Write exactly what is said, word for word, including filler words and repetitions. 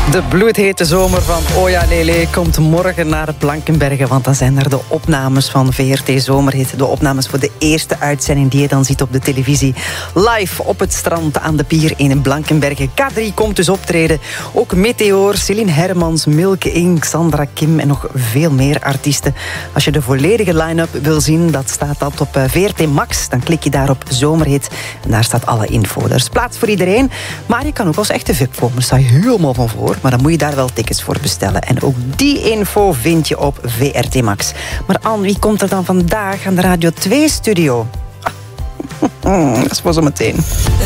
De bloedhete zomer van Oja Lele komt morgen naar Blankenberge, want dan zijn er de opnames van V R T Zomerhit. De opnames voor de eerste uitzending die je dan ziet op de televisie. Live op het strand aan de pier in Blankenberge. K drie komt dus optreden. Ook Meteor, Celine Hermans, Milke Inc, Sandra Kim en nog veel meer artiesten. Als je de volledige line-up wil zien, dat staat dat op V R T Max. Dan klik je daar op Zomerhit en daar staat alle info. Er is plaats voor iedereen, maar je kan ook als echte V I P komen. Daar sta je helemaal van voor. Maar dan moet je daar wel tickets voor bestellen. En ook die info vind je op V R T Max. Maar Anne, wie komt er dan vandaag aan de Radio twee-studio? Dat is voor zometeen.